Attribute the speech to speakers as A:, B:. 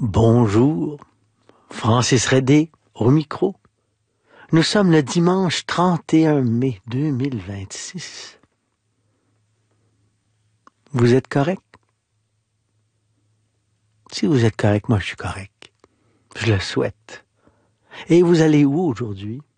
A: Bonjour, Francis Redé au micro. Nous sommes le dimanche 31 mai 2026. Vous êtes correct? Si vous êtes correct, moi je suis correct. Je le souhaite. Et vous allez où aujourd'hui?